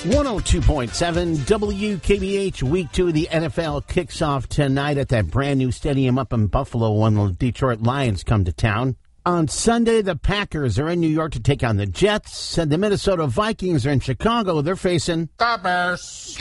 102.7 WKBH Week 2 of the NFL kicks off tonight at that brand new stadium up in Buffalo when the Detroit Lions come to town. On Sunday, the Packers are in New York to take on the Jets, and the Minnesota Vikings are in Chicago. They're facing the Bears.